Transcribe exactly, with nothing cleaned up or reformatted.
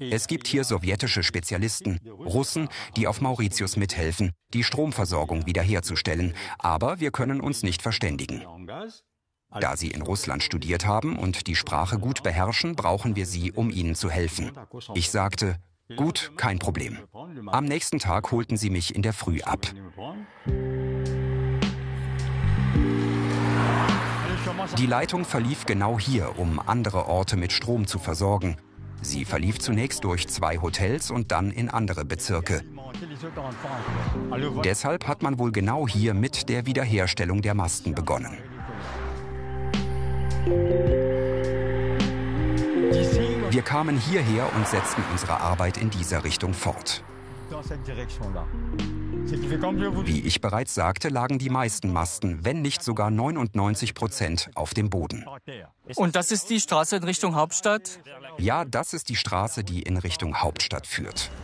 Es gibt hier sowjetische Spezialisten, Russen, die auf Mauritius mithelfen, die Stromversorgung wiederherzustellen. Aber wir können uns nicht verständigen. Da sie in Russland studiert haben und die Sprache gut beherrschen, brauchen wir sie, um ihnen zu helfen. Ich sagte, gut, kein Problem. Am nächsten Tag holten sie mich in der Früh ab. Die Leitung verlief genau hier, um andere Orte mit Strom zu versorgen. Sie verlief zunächst durch zwei Hotels und dann in andere Bezirke. Deshalb hat man wohl genau hier mit der Wiederherstellung der Masten begonnen. Wir kamen hierher und setzten unsere Arbeit in dieser Richtung fort. Wie ich bereits sagte, lagen die meisten Masten, wenn nicht sogar neunundneunzig Prozent, auf dem Boden. Und das ist die Straße in Richtung Hauptstadt? Ja, das ist die Straße, die in Richtung Hauptstadt führt.